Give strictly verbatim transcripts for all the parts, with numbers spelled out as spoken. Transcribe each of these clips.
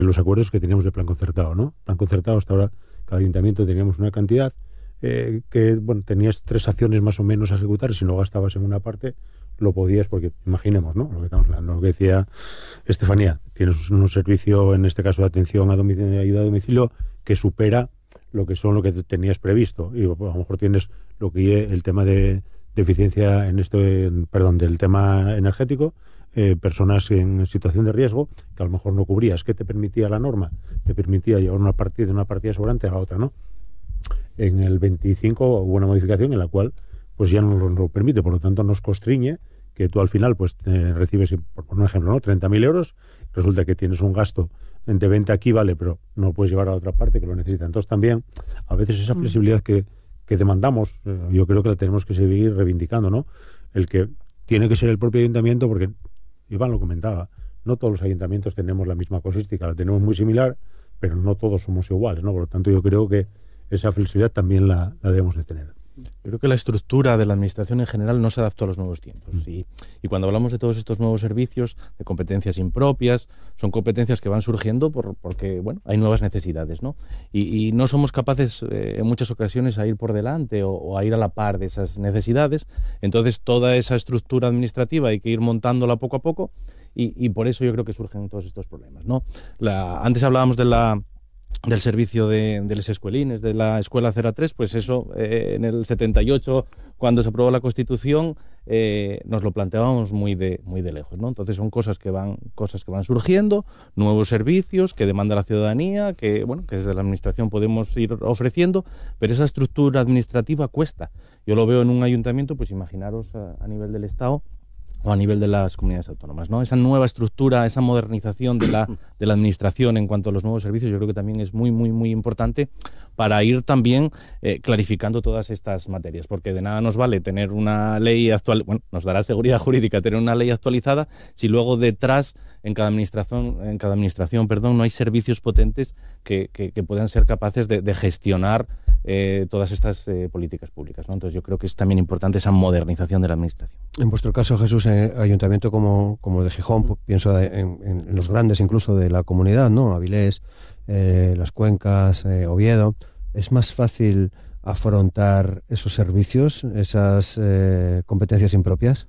los acuerdos que teníamos de plan concertado, ¿no? Plan concertado, hasta ahora, cada ayuntamiento teníamos una cantidad eh, que, bueno, tenías tres acciones más o menos a ejecutar, y si no gastabas en una parte, lo podías, porque imaginemos, ¿no? Lo que estamos hablando, lo que decía Estefanía, tienes un servicio, en este caso de atención a domicilio, de ayuda a domicilio, que supera lo que son lo que tenías previsto, y pues, a lo mejor tienes lo que el tema de, de eficiencia en este, perdón, del tema energético, eh, personas en situación de riesgo que a lo mejor no cubrías. ¿Qué te permitía la norma? Te permitía llevar una partida de una partida sobrante a la otra, ¿no? En el veinticinco hubo una modificación en la cual pues ya no lo, lo permite, por lo tanto nos constriñe que tú al final pues eh, recibes, por un ejemplo, ¿no? treinta mil euros, resulta que tienes un gasto de venta aquí, vale, pero no puedes llevar a la otra parte que lo necesita. Entonces también, a veces esa flexibilidad que, que demandamos, eh, yo creo que la tenemos que seguir reivindicando, ¿no? El que tiene que ser el propio ayuntamiento, porque Iván lo comentaba, no todos los ayuntamientos tenemos la misma casuística, la tenemos muy similar, pero no todos somos iguales, ¿no? Por lo tanto, yo creo que esa flexibilidad también la, la debemos de tener. Yo creo que la estructura de la administración en general no se adaptó a los nuevos tiempos. Mm. Y, y cuando hablamos de todos estos nuevos servicios, de competencias impropias, son competencias que van surgiendo por, porque bueno, hay nuevas necesidades, ¿no? Y, y no somos capaces eh, en muchas ocasiones a ir por delante o, o a ir a la par de esas necesidades. Entonces toda esa estructura administrativa hay que ir montándola poco a poco, y, y por eso yo creo que surgen todos estos problemas, ¿no? La, antes hablábamos de la... del servicio de, de los escuelines, de la Escuela cero a tres, pues eso, eh, en el setenta y ocho, cuando se aprobó la Constitución, eh, nos lo planteábamos muy de, muy de lejos, ¿no? Entonces son cosas que van, cosas que van surgiendo, nuevos servicios que demanda la ciudadanía, que, bueno, que desde la administración podemos ir ofreciendo, pero esa estructura administrativa cuesta. Yo lo veo en un ayuntamiento, pues imaginaros a, a nivel del Estado, o a nivel de las comunidades autónomas, ¿no? Esa nueva estructura, esa modernización de la, de la administración en cuanto a los nuevos servicios, yo creo que también es muy, muy, muy importante para ir también eh, clarificando todas estas materias, porque de nada nos vale tener una ley actual, bueno, nos dará seguridad jurídica tener una ley actualizada si luego detrás, en cada administración, en cada administración, perdón, no hay servicios potentes que, que, que puedan ser capaces de, de gestionar eh, todas estas eh, políticas públicas, ¿no? Entonces yo creo que es también importante esa modernización de la administración. En vuestro caso, Jesús, eh, ayuntamiento como, como de Gijón, pues, pienso en, en los grandes incluso de la comunidad, ¿no? Avilés, eh, Las Cuencas, eh, Oviedo, ¿es más fácil afrontar esos servicios, esas eh, competencias impropias?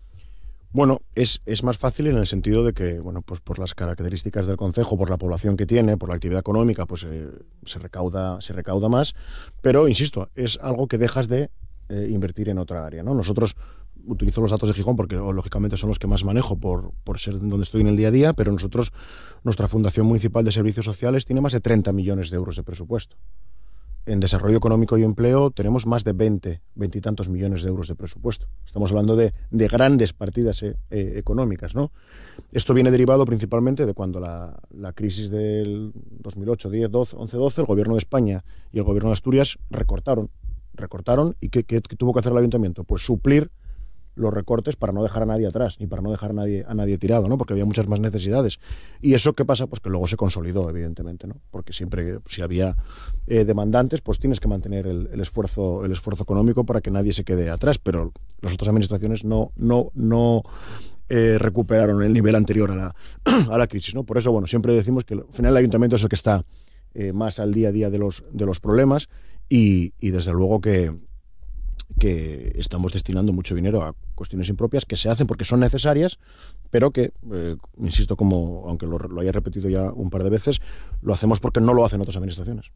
Bueno, es, es más fácil en el sentido de que, bueno, pues por las características del concejo, por la población que tiene, por la actividad económica, pues eh, se recauda, se recauda más, pero insisto, es algo que dejas de eh, invertir en otra área, ¿no? Nosotros utilizo los datos de Gijón porque lógicamente son los que más manejo por, por ser donde estoy en el día a día, pero nosotros, nuestra Fundación Municipal de Servicios Sociales tiene más de treinta millones de euros de presupuesto. En desarrollo económico y empleo tenemos más de veinte, veinte y tantos millones de euros de presupuesto. Estamos hablando de, de grandes partidas eh, eh, económicas, ¿no? Esto viene derivado principalmente de cuando la, la crisis del dos mil ocho, diez, doce, once, doce, el gobierno de España y el gobierno de Asturias recortaron, recortaron y ¿qué, qué, qué tuvo que hacer el ayuntamiento? Pues suplir los recortes para no dejar a nadie atrás y para no dejar a nadie, a nadie tirado, ¿no? Porque había muchas más necesidades. ¿Y eso qué pasa? Pues que luego se consolidó, evidentemente, ¿no? Porque siempre, si había eh, demandantes, pues tienes que mantener el, el esfuerzo el esfuerzo económico para que nadie se quede atrás, pero las otras administraciones no no no eh, recuperaron el nivel anterior a la, a la crisis, ¿no? Por eso, bueno, siempre decimos que al final el ayuntamiento es el que está eh, más al día a día de los, de los problemas y, y desde luego que que estamos destinando mucho dinero a cuestiones impropias que se hacen porque son necesarias, pero que, eh, insisto, como aunque lo, lo haya repetido ya un par de veces, lo hacemos porque no lo hacen otras administraciones.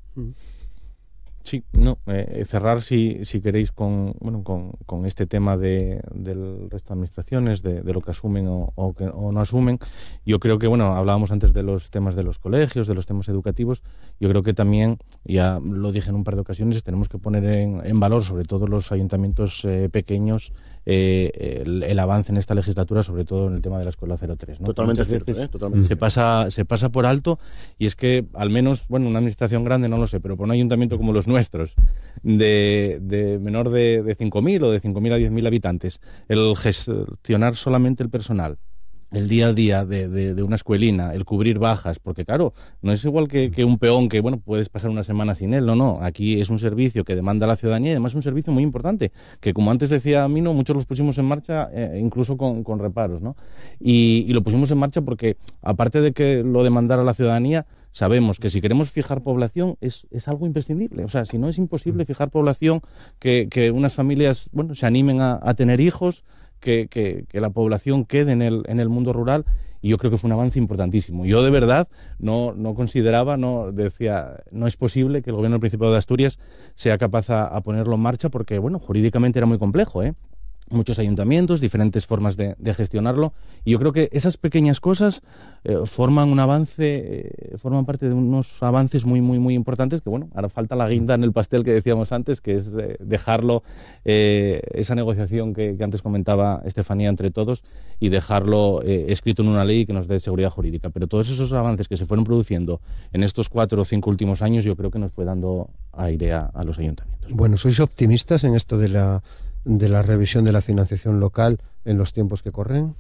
Sí, no, eh, cerrar si, si queréis con bueno con, con este tema de, del resto de administraciones, de, de lo que asumen o, o, que, o no asumen. Yo creo que, bueno, hablábamos antes de los temas de los colegios, de los temas educativos. Yo creo que también, ya lo dije en un par de ocasiones, tenemos que poner en, en valor, sobre todo los ayuntamientos eh, pequeños, eh, el, el avance en esta legislatura, sobre todo en el tema de la Escuela cero tres, ¿no? Totalmente cierto, ¿eh? Totalmente se pasa se pasa por alto, y es que al menos, bueno, una administración grande no lo sé, pero por un ayuntamiento como los nuestros, de, de menor de, de cinco mil o de cinco mil a diez mil habitantes, el gestionar solamente el personal, el día a día de, de, de una escuelina, el cubrir bajas, porque claro, no es igual que, que un peón que, bueno, puedes pasar una semana sin él, no, no, aquí es un servicio que demanda la ciudadanía y además es un servicio muy importante, que como antes decía Mino, muchos los pusimos en marcha, eh, incluso con, con reparos, ¿no? Y, y lo pusimos en marcha porque, aparte de que lo demandara la ciudadanía, sabemos que si queremos fijar población es, es algo imprescindible. O sea, si no es imposible fijar población, que, que unas familias, bueno, se animen a, a tener hijos, que, que, que la población quede en el, en el mundo rural, y yo creo que fue un avance importantísimo. Yo de verdad no, no consideraba, no decía, no es posible que el gobierno del Principado de Asturias sea capaz a, a ponerlo en marcha, porque, bueno, jurídicamente era muy complejo, ¿eh? Muchos ayuntamientos, diferentes formas de, de gestionarlo, y yo creo que esas pequeñas cosas eh, forman un avance, eh, forman parte de unos avances muy, muy, muy importantes, que bueno, ahora falta la guinda en el pastel que decíamos antes, que es eh, dejarlo, eh, esa negociación que, que antes comentaba Estefanía entre todos, y dejarlo eh, escrito en una ley que nos dé seguridad jurídica. Pero todos esos avances que se fueron produciendo en estos cuatro o cinco últimos años, yo creo que nos fue dando aire a, a los ayuntamientos. Bueno, ¿sois optimistas en esto de la de la revisión de la financiación local en los tiempos que corren?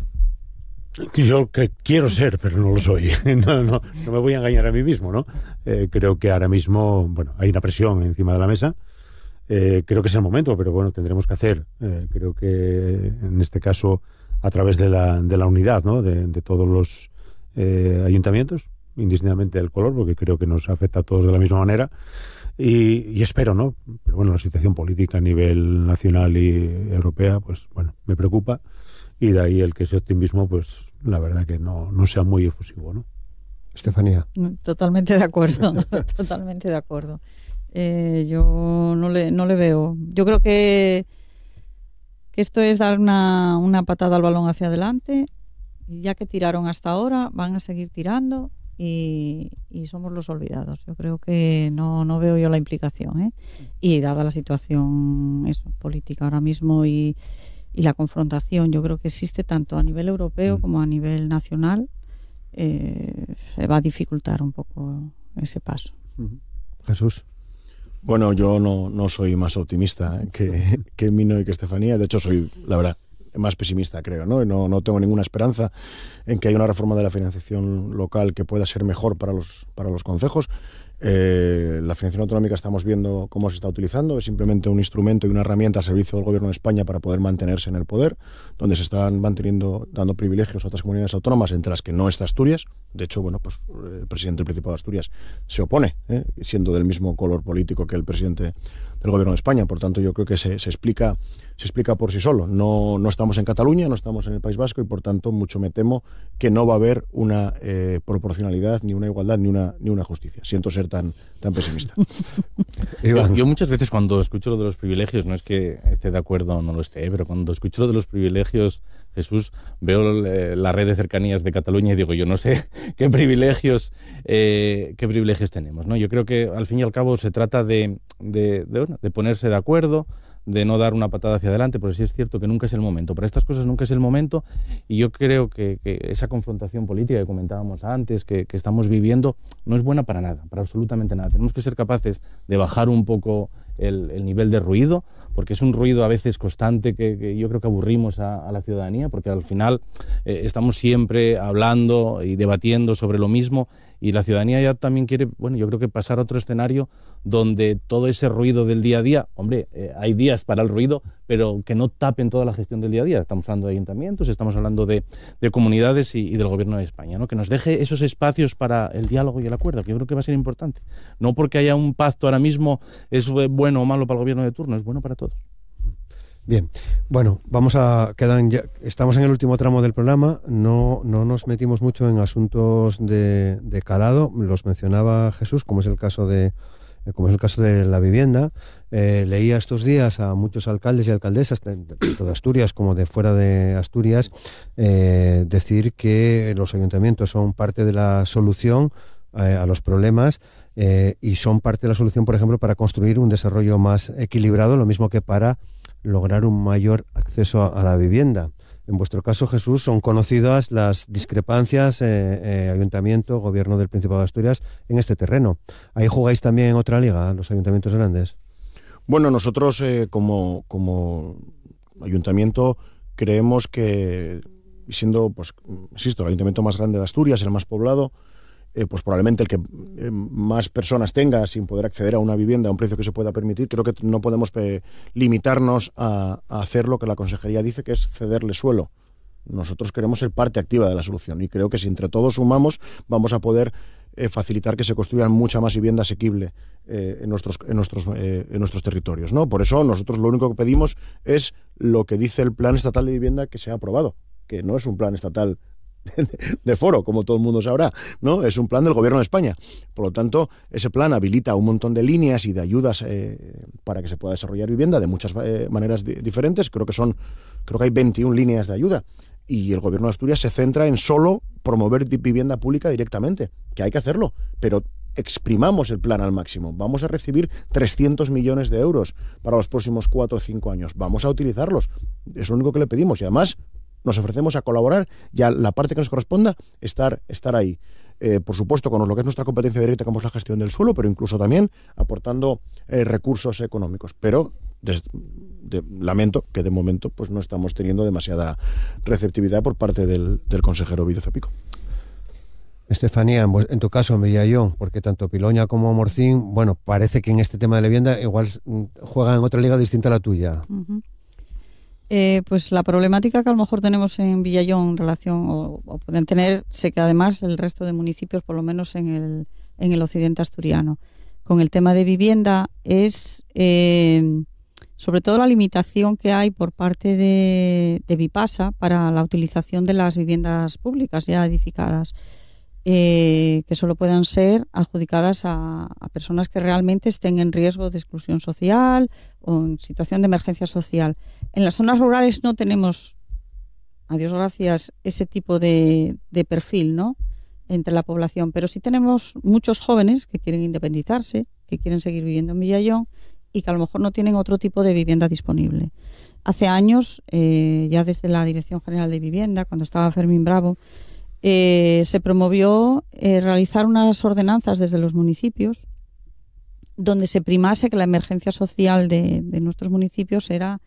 Yo que quiero ser, pero no lo soy. No, no, no me voy a engañar a mí mismo, ¿no? Eh, creo que ahora mismo, bueno, hay una presión encima de la mesa. Eh, creo que es el momento, pero bueno, tendremos que hacer. Eh, creo que en este caso a través de la, de la unidad, ¿no? de, de todos los eh, ayuntamientos, indistintamente del color, porque creo que nos afecta a todos de la misma manera. Y, y espero, ¿no? Pero bueno, la situación política a nivel nacional y europea, pues bueno, me preocupa, y de ahí el que ese optimismo, pues la verdad que no, no sea muy efusivo, ¿no? Estefanía. Totalmente de acuerdo, totalmente de acuerdo. Eh, yo no le, no le veo. Yo creo que, que esto es dar una, una patada al balón hacia adelante, y ya que tiraron hasta ahora, van a seguir tirando. Y, y somos los olvidados. Yo creo que no, no veo yo la implicación, ¿eh? Y dada la situación eso, política ahora mismo y, y la confrontación, yo creo que existe tanto a nivel europeo como a nivel nacional, eh, se va a dificultar un poco ese paso. Jesús. Bueno, yo no, no soy más optimista que, que Mino y que Estefanía. De hecho, soy, la verdad, más pesimista, creo, ¿no? No, no tengo ninguna esperanza en que haya una reforma de la financiación local que pueda ser mejor para los, para los concejos. Eh, la financiación autonómica estamos viendo cómo se está utilizando, es simplemente un instrumento y una herramienta al servicio del gobierno de España para poder mantenerse en el poder, donde se están manteniendo, dando privilegios a otras comunidades autónomas, entre las que no está Asturias. De hecho, bueno, pues el presidente del Principado de Asturias se opone, ¿eh? siendo del mismo color político que el presidente del gobierno de España. Por tanto, yo creo que se, se explica se explica por sí solo. No, no estamos en Cataluña, no estamos en el País Vasco, y por tanto mucho me temo que no va a haber una eh, proporcionalidad, ni una igualdad, ni una ni una justicia. Siento ser tan, tan pesimista. yo, yo muchas veces cuando escucho lo de los privilegios, no es que esté de acuerdo o no lo esté, pero cuando escucho lo de los privilegios, Jesús, veo la red de cercanías de Cataluña y digo, yo no sé qué privilegios eh, qué privilegios tenemos, ¿no? Yo creo que al fin y al cabo se trata de, de, de, bueno, de ponerse de acuerdo, de no dar una patada hacia adelante, porque sí es cierto que nunca es el momento. Para estas cosas nunca es el momento, y yo creo que, que esa confrontación política que comentábamos antes, que, que estamos viviendo, no es buena para nada, para absolutamente nada. Tenemos que ser capaces de bajar un poco el, el nivel de ruido, porque es un ruido a veces constante que, que yo creo que aburrimos a, a la ciudadanía, porque al final eh, estamos siempre hablando y debatiendo sobre lo mismo, y la ciudadanía ya también quiere, bueno, yo creo que pasar a otro escenario donde todo ese ruido del día a día, hombre, eh, hay días para el ruido, pero que no tapen toda la gestión del día a día. Estamos hablando de ayuntamientos, estamos hablando de, de comunidades y, y del gobierno de España, ¿no? Que nos deje esos espacios para el diálogo y el acuerdo, que yo creo que va a ser importante. No porque haya un pacto ahora mismo es bueno o malo para el gobierno de turno, es bueno para todos. Bien, bueno, vamos a quedan ya, estamos en el último tramo del programa. No, no nos metimos mucho en asuntos de, de calado. Los mencionaba Jesús, como es el caso de como es el caso de la vivienda. Eh, leía estos días a muchos alcaldes y alcaldesas, tanto de Asturias como de fuera de Asturias, eh, decir que los ayuntamientos son parte de la solución eh, a los problemas, eh, y son parte de la solución, por ejemplo, para construir un desarrollo más equilibrado, lo mismo que para lograr un mayor acceso a, a la vivienda. En vuestro caso, Jesús, son conocidas las discrepancias eh, eh, ayuntamiento, gobierno del Principado de Asturias en este terreno. ¿Ahí jugáis también en otra liga, los ayuntamientos grandes? Bueno, nosotros eh, como, como ayuntamiento creemos que siendo, pues, insisto, el ayuntamiento más grande de Asturias, el más poblado, eh, pues probablemente el que eh, más personas tenga sin poder acceder a una vivienda a un precio que se pueda permitir, creo que no podemos eh, limitarnos a, a hacer lo que la consejería dice, que es cederle suelo. Nosotros queremos ser parte activa de la solución y creo que si entre todos sumamos vamos a poder eh, facilitar que se construyan mucha más vivienda asequible eh, en nuestros en nuestros eh, en nuestros territorios, ¿no? Por eso nosotros lo único que pedimos es lo que dice el Plan Estatal de Vivienda que se ha aprobado, que no es un plan estatal de foro, como todo el mundo sabrá, ¿no? Es un plan del Gobierno de España. Por lo tanto, ese plan habilita un montón de líneas y de ayudas eh, para que se pueda desarrollar vivienda de muchas eh, maneras di- diferentes. Creo que son, creo que hay veintiuna líneas de ayuda. Y el Gobierno de Asturias se centra en solo promover di- vivienda pública directamente, que hay que hacerlo, pero exprimamos el plan al máximo. Vamos a recibir trescientos millones de euros para los próximos cuatro o cinco años. Vamos a utilizarlos. Es lo único que le pedimos y además nos ofrecemos a colaborar y a la parte que nos corresponda estar, estar ahí. Eh, por supuesto, con lo que es nuestra competencia directa, como es la gestión del suelo, pero incluso también aportando eh, recursos económicos. Pero des, de, lamento que de momento pues no estamos teniendo demasiada receptividad por parte del, del consejero Ovidio Zapico. Estefanía, en tu caso, en Villayón, porque tanto Piloña como Morcín, bueno, parece que en este tema de la vivienda igual juegan en otra liga distinta a la tuya. Uh-huh. Eh, pues la problemática que a lo mejor tenemos en Villayón en relación, o, o pueden tener, sé que además el resto de municipios, por lo menos en el, en el occidente asturiano, con el tema de vivienda, es eh, sobre todo la limitación que hay por parte de, de Vipasa para la utilización de las viviendas públicas ya edificadas. Eh, que solo puedan ser adjudicadas a, a personas que realmente estén en riesgo de exclusión social o en situación de emergencia social. En las zonas rurales no tenemos, a Dios gracias, ese tipo de, de perfil, ¿no?, entre la población, pero sí tenemos muchos jóvenes que quieren independizarse, que quieren seguir viviendo en Villayón y que a lo mejor no tienen otro tipo de vivienda disponible. Hace años, eh, ya desde la Dirección General de Vivienda, cuando estaba Fermín Bravo, Eh, se promovió eh, realizar unas ordenanzas desde los municipios donde se primase que la emergencia social de, de nuestros municipios era,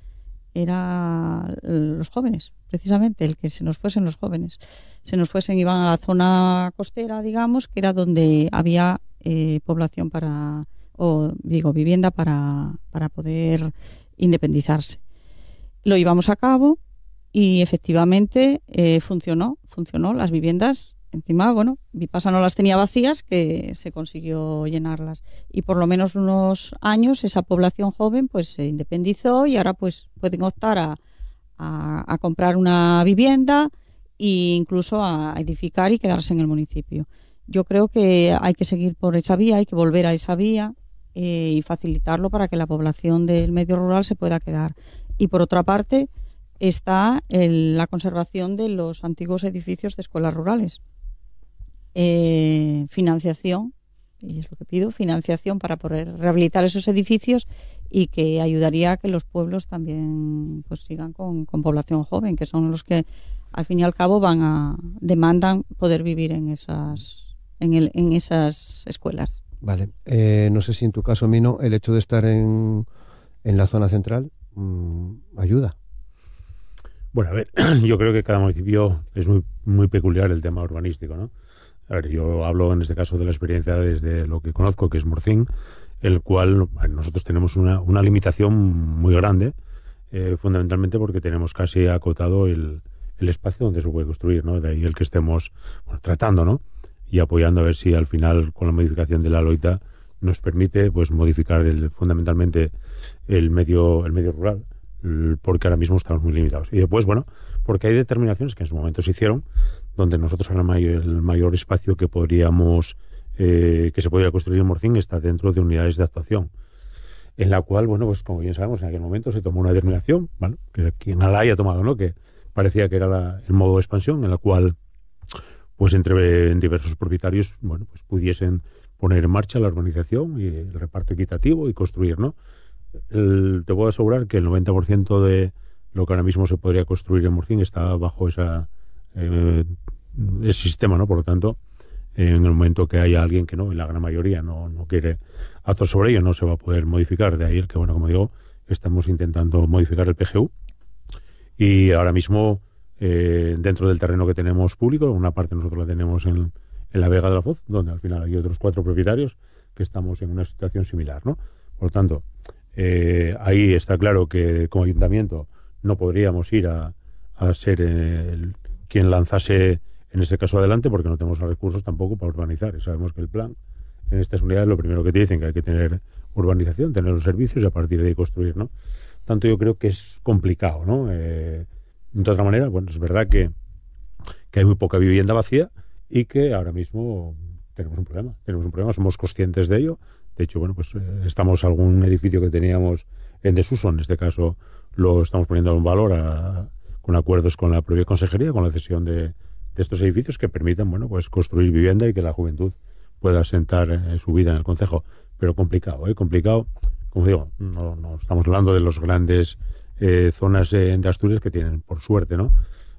era los jóvenes, precisamente, el que se nos fuesen los jóvenes. Se nos fuesen, iban a la zona costera, digamos, que era donde había eh, población para, o digo, vivienda para, para poder independizarse. Lo llevamos a cabo y efectivamente eh, funcionó, funcionó. Las viviendas, encima, bueno, Vipasa no las tenía vacías, que se consiguió llenarlas. Y por lo menos unos años esa población joven pues se independizó y ahora pues pueden optar a, a, a comprar una vivienda e incluso a edificar y quedarse en el municipio. Yo creo que hay que seguir por esa vía, hay que volver a esa vía eh, y facilitarlo para que la población del medio rural se pueda quedar. Y por otra parte está el, la conservación de los antiguos edificios de escuelas rurales. Eh, financiación, y es lo que pido, financiación para poder rehabilitar esos edificios y que ayudaría a que los pueblos también pues sigan con, con población joven, que son los que al fin y al cabo van a demandan poder vivir en esas en, el, en esas escuelas. Vale, eh, no sé si en tu caso, Mino, el hecho de estar en, en la zona central mmm, ayuda. Bueno, a ver, yo creo que cada municipio es muy, muy peculiar el tema urbanístico, ¿no? A ver, yo hablo en este caso de la experiencia desde lo que conozco, que es Morcín, el cual bueno, nosotros tenemos una, una limitación muy grande, eh, fundamentalmente porque tenemos casi acotado el, el espacio donde se puede construir, ¿no? De ahí el que estemos bueno, tratando, ¿no? Y apoyando a ver si al final, con la modificación de la LOITA, nos permite pues modificar el, fundamentalmente el medio, el medio rural, porque ahora mismo estamos muy limitados. Y después, bueno, porque hay determinaciones que en su momento se hicieron, donde nosotros ahora mayor, el mayor espacio que podríamos, eh, que se podría construir en Morcín está dentro de unidades de actuación, en la cual, bueno, pues como bien sabemos, en aquel momento se tomó una determinación, bueno, que quien la haya tomado, ¿no?, que parecía que era la, el modo de expansión, en la cual, pues entre diversos propietarios, bueno, pues pudiesen poner en marcha la urbanización y el reparto equitativo y construir, ¿no? El, te puedo asegurar que el noventa por ciento de lo que ahora mismo se podría construir en Morcín está bajo esa eh, ese sistema, ¿no? Por lo tanto, eh, en el momento que haya alguien que no, y la gran mayoría no, no quiere actuar sobre ello, no se va a poder modificar. De ahí el que, bueno, como digo, estamos intentando modificar el P G U y ahora mismo eh, dentro del terreno que tenemos público. Una parte nosotros la tenemos en, en la Vega de la Foz, donde al final hay otros cuatro propietarios que estamos en una situación similar, ¿no? Por lo tanto, eh, ahí está claro que como ayuntamiento no podríamos ir a, a ser el, quien lanzase en este caso adelante, porque no tenemos los recursos tampoco para urbanizar. Y sabemos que el plan en estas unidades lo primero que te dicen que hay que tener urbanización, tener los servicios y a partir de ahí construir, ¿no? Tanto yo creo que es complicado, ¿no? Eh, de otra manera, bueno, es verdad que, que hay muy poca vivienda vacía y que ahora mismo tenemos un problema, tenemos un problema, somos conscientes de ello. De hecho, bueno, pues eh, estamos algún edificio que teníamos en desuso, en este caso lo estamos poniendo en valor a, con acuerdos con la propia consejería, con la cesión de, de estos edificios que permitan, bueno, pues construir vivienda y que la juventud pueda asentar eh, su vida en el concejo. Pero complicado, ¿eh? Complicado. Como digo, no, no estamos hablando de las grandes eh, zonas eh, de Asturias que tienen, por suerte, ¿no?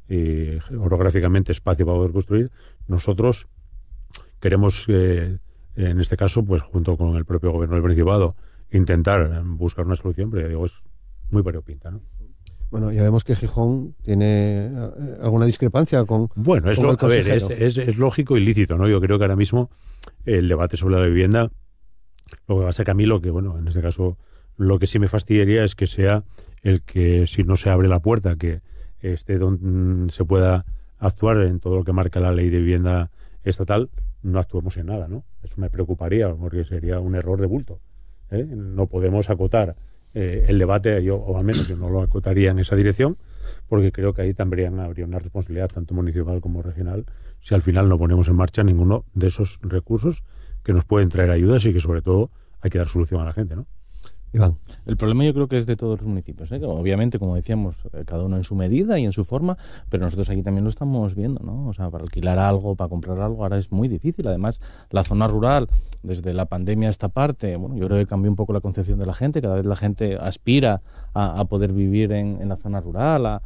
Y orográficamente espacio para poder construir. Nosotros queremos, eh, en este caso, pues junto con el propio gobierno del Principado, intentar buscar una solución, pero digo, es muy variopinta, ¿no? Bueno, ya vemos que Gijón tiene alguna discrepancia con. Bueno, es, con lo, el a ver, es, consejero. es, es lógico y lícito, ¿no? Yo creo que ahora mismo el debate sobre la vivienda, lo que pasa que a mí lo que, bueno, en este caso, lo que sí me fastidiaría es que sea el que, si no se abre la puerta, que esté donde se pueda actuar en todo lo que marca la ley de vivienda estatal, no actuemos en nada, ¿no? Eso me preocuparía, porque sería un error de bulto, ¿eh? No podemos acotar eh, el debate, yo, o al menos yo no lo acotaría en esa dirección, porque creo que ahí también habría una responsabilidad tanto municipal como regional si al final no ponemos en marcha ninguno de esos recursos que nos pueden traer ayudas y que sobre todo hay que dar solución a la gente, ¿no? Iván. El problema yo creo que es de todos los municipios, ¿eh? Obviamente, como decíamos, cada uno en su medida y en su forma, pero nosotros aquí también lo estamos viendo, ¿no? O sea, para alquilar algo, para comprar algo, ahora es muy difícil. Además, la zona rural, desde la pandemia a esta parte, bueno, yo creo que cambió un poco la concepción de la gente. Cada vez la gente aspira a, a poder vivir en, en la zona rural, a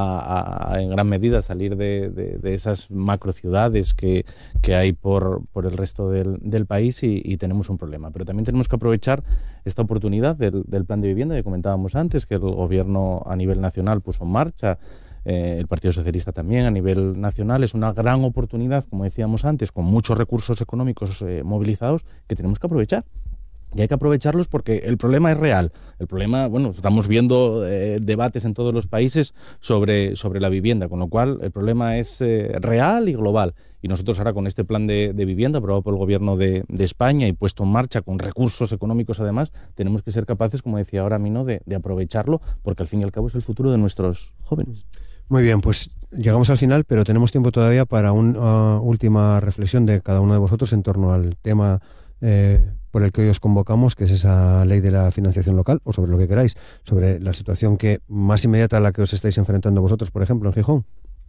A, a, en gran medida salir de, de, de esas macrociudades que, que hay por, por el resto del, del país y, y tenemos un problema. Pero también tenemos que aprovechar esta oportunidad del, del plan de vivienda que comentábamos antes, que el gobierno a nivel nacional puso en marcha, eh, el Partido Socialista también a nivel nacional. Es una gran oportunidad, como decíamos antes, con muchos recursos económicos eh, movilizados que tenemos que aprovechar. Y hay que aprovecharlos porque el problema es real. El problema, bueno, estamos viendo eh, debates en todos los países sobre, sobre la vivienda, con lo cual el problema es eh, real y global. Y nosotros ahora con este plan de, de vivienda aprobado por el Gobierno de, de España y puesto en marcha con recursos económicos además, tenemos que ser capaces, como decía ahora Mino, de, de aprovecharlo, porque al fin y al cabo es el futuro de nuestros jóvenes. Muy bien, pues llegamos al final, pero tenemos tiempo todavía para una uh, última reflexión de cada uno de vosotros en torno al tema eh, por el que hoy os convocamos, que es esa ley de la financiación local, o sobre lo que queráis, sobre la situación que más inmediata a la que os estáis enfrentando vosotros, por ejemplo, en Gijón.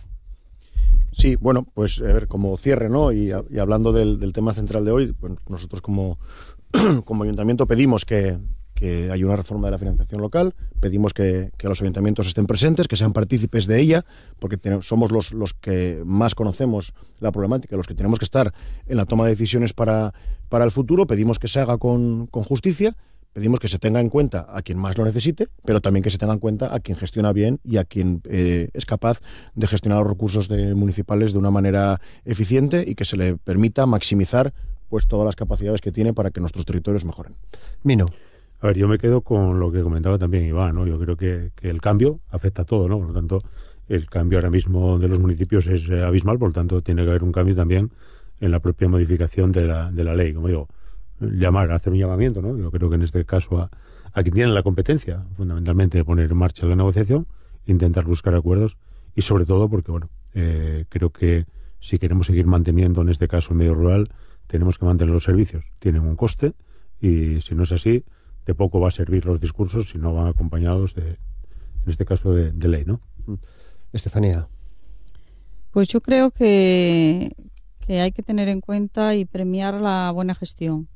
Sí, bueno, pues a ver, como cierre, ¿no? Y, y hablando del, del tema central de hoy, pues nosotros como, como ayuntamiento pedimos que, que haya una reforma de la financiación local, pedimos que, que los ayuntamientos estén presentes, que sean partícipes de ella, porque tenemos, somos los, los que más conocemos la problemática, los que tenemos que estar en la toma de decisiones para, para el futuro. Pedimos que se haga con, con justicia, pedimos que se tenga en cuenta a quien más lo necesite, pero también que se tenga en cuenta a quien gestiona bien y a quien eh, es capaz de gestionar los recursos de, municipales de una manera eficiente y que se le permita maximizar pues todas las capacidades que tiene para que nuestros territorios mejoren. Mino. A ver, yo me quedo con lo que comentaba también Iván, ¿no? Yo creo que, que el cambio afecta a todo, ¿no? Por lo tanto, el cambio ahora mismo de los municipios es eh, abismal, por lo tanto, tiene que haber un cambio también en la propia modificación de la, de la ley. Como digo, llamar, hacer un llamamiento, ¿no? Yo creo que en este caso a, a quien tiene la competencia, fundamentalmente, de poner en marcha la negociación, intentar buscar acuerdos y sobre todo porque, bueno, eh, creo que si queremos seguir manteniendo, en este caso, el medio rural, tenemos que mantener los servicios. Tienen un coste y si no es así, de poco va a servir los discursos si no van acompañados de, en este caso, de, de ley, ¿no? Estefanía. Pues yo creo que, que hay que tener en cuenta y premiar la buena gestión.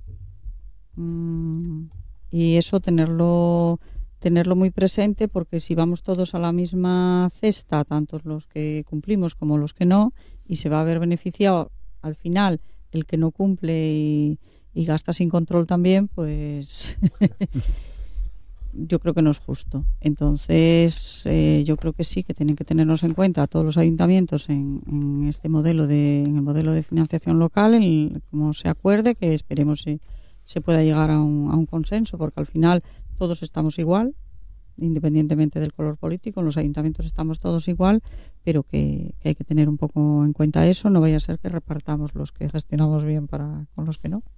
Mm, y eso tenerlo, tenerlo muy presente, porque si vamos todos a la misma cesta, tanto los que cumplimos como los que no, y se va a ver beneficiado al final el que no cumple y y gasta sin control también, pues yo creo que no es justo. Entonces, eh, yo creo que sí, que tienen que tenernos en cuenta a todos los ayuntamientos en, en este modelo de, en el modelo de financiación local, en cómo se acuerde, que esperemos se, se pueda llegar a un, a un consenso, porque al final todos estamos igual, independientemente del color político, en los ayuntamientos estamos todos igual, pero que, que hay que tener un poco en cuenta eso, no vaya a ser que repartamos los que gestionamos bien para con los que no.